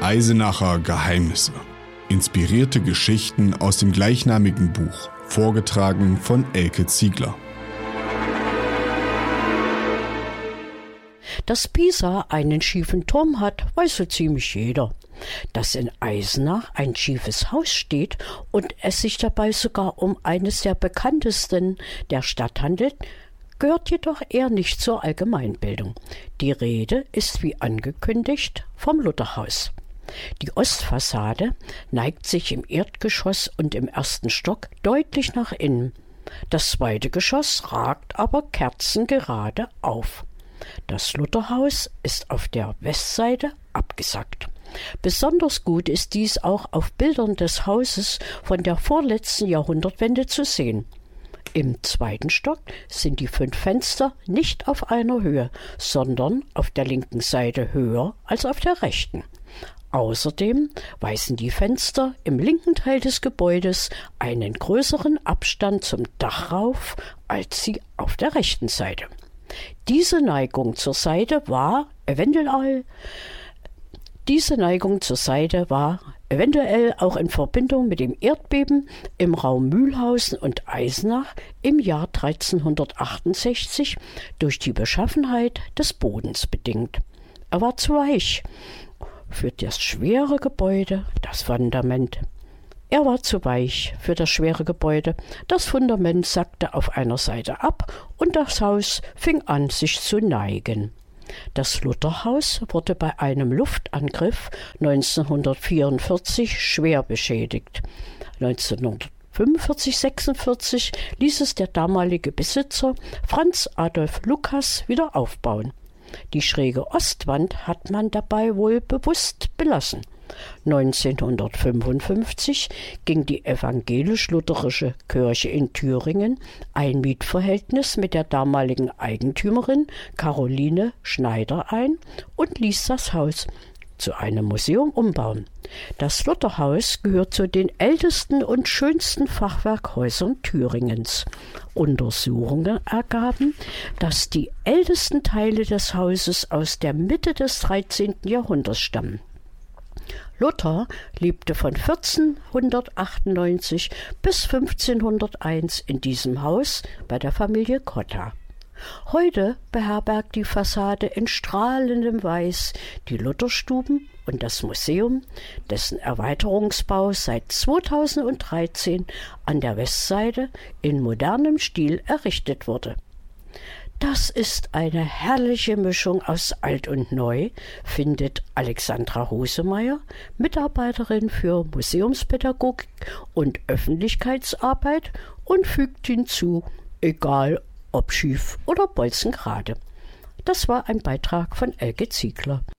Eisenacher Geheimnisse. Inspirierte Geschichten aus dem gleichnamigen Buch, vorgetragen von Elke Ziegler. Dass Pisa einen schiefen Turm hat, weiß so ziemlich jeder. Dass in Eisenach ein schiefes Haus steht und es sich dabei sogar um eines der bekanntesten der Stadt handelt, gehört jedoch eher nicht zur Allgemeinbildung. Die Rede ist wie angekündigt vom Lutherhaus. Die Ostfassade neigt sich im Erdgeschoss und im ersten Stock deutlich nach innen. Das zweite Geschoss ragt aber kerzengerade auf. Das Lutherhaus ist auf der Westseite abgesackt. Besonders gut ist dies auch auf Bildern des Hauses von der vorletzten Jahrhundertwende zu sehen. Im zweiten Stock sind die 5 Fenster nicht auf einer Höhe, sondern auf der linken Seite höher als auf der rechten. Außerdem weisen die Fenster im linken Teil des Gebäudes einen größeren Abstand zum Dach auf als sie auf der rechten Seite. Diese Neigung zur Seite war eventuell auch in Verbindung mit dem Erdbeben im Raum Mühlhausen und Eisenach im Jahr 1368 durch die Beschaffenheit des Bodens bedingt. Er war zu weich für das schwere Gebäude, das Fundament. Das Fundament sackte auf einer Seite ab und das Haus fing an, sich zu neigen. Das Lutherhaus wurde bei einem Luftangriff 1944 schwer beschädigt. 1945/46 ließ es der damalige Besitzer Franz Adolf Lukas wieder aufbauen. Die schräge Ostwand hat man dabei wohl bewusst belassen. 1955 ging die evangelisch-lutherische Kirche in Thüringen ein Mietverhältnis mit der damaligen Eigentümerin Caroline Schneider ein und ließ das Haus zu einem Museum umbauen. Das Lutherhaus gehört zu den ältesten und schönsten Fachwerkhäusern Thüringens. Untersuchungen ergaben, dass die ältesten Teile des Hauses aus der Mitte des 13. Jahrhunderts stammen. Luther lebte von 1498 bis 1501 in diesem Haus bei der Familie Cotta. Heute beherbergt die Fassade in strahlendem Weiß die Lutherstuben und das Museum, dessen Erweiterungsbau seit 2013 an der Westseite in modernem Stil errichtet wurde. Das ist eine herrliche Mischung aus Alt und Neu, findet Alexandra Hosemeyer, Mitarbeiterin für Museumspädagogik und Öffentlichkeitsarbeit, und fügt hinzu, egal ob schief oder bolzengerade. Das war ein Beitrag von Elke Ziegler.